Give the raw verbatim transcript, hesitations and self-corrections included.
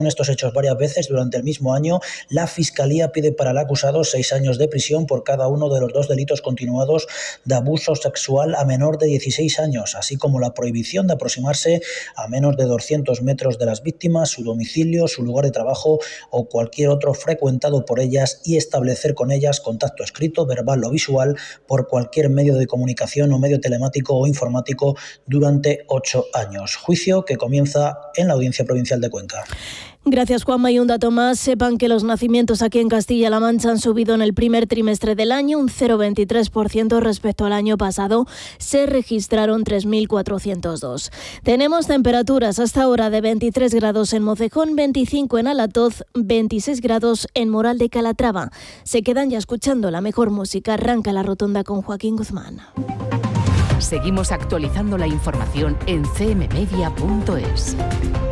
estos hechos varias veces durante el mismo año, la Fiscalía pide para el acusado seis años de prisión por cada uno de los dos delitos continuados de abuso sexual a menor de dieciséis años, así como la prohibición de aproximarse a menos de doscientos metros de las víctimas, su domicilio, su lugar de trabajo o cualquier otro frecuentado por ellas y establecer con ellas contacto escrito, verbal o visual por cualquier medio de comunicación o medio telemático o informático durante ocho años. Juicio que comienza en la Audiencia Provincial de Cuenca. Gracias, Juanma. Y un dato más, sepan que los nacimientos aquí en Castilla-La Mancha han subido en el primer trimestre del año un cero coma veintitrés por ciento respecto al año pasado. Se registraron tres mil cuatrocientos dos. Tenemos temperaturas hasta ahora de veintitrés grados en Mocejón, veinticinco en Alatoz, veintiséis grados en Moral de Calatrava. Se quedan ya escuchando la mejor música. Arranca la rotonda con Joaquín Guzmán. Seguimos actualizando la información en c m media punto es.